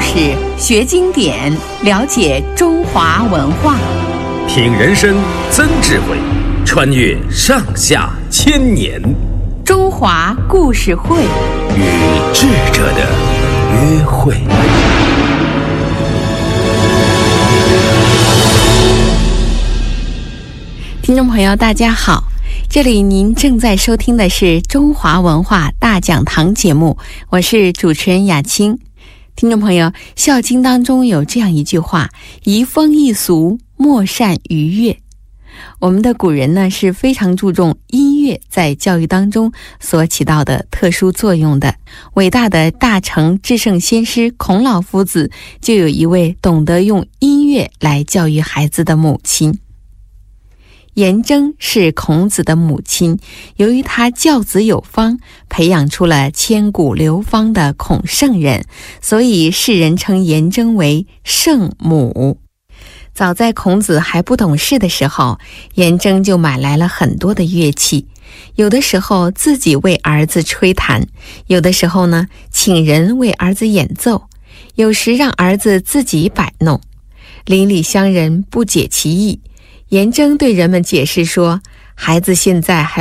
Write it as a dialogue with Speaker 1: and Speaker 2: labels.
Speaker 1: 事，学经典，了解中华文化，
Speaker 2: 品人生，增智慧，穿越上下千年。
Speaker 1: 中华故事会，
Speaker 2: 与智者的约会。
Speaker 1: 听众朋友大家好，这里您正在收听的是中华文化大讲堂节目，我是主持人雅青。听众朋友，《孝经》当中有这样一句话：移风易俗，莫善于乐。我们的古人呢是非常注重音乐在教育当中所起到的特殊作用的。伟大的大成至圣先师孔老夫子就有一位懂得用音乐来教育孩子的母亲。颜征是孔子的母亲，由于她教子有方，培养出了千古流芳的孔圣人，所以世人称颜征为圣母。早在孔子还不懂事的时候，颜征就买来了很多的乐器，有的时候自己为儿子吹弹，有的时候呢请人为儿子演奏，有时让儿子自己摆弄。邻里乡人不解其意，颜征对人们解释说，孩子现在还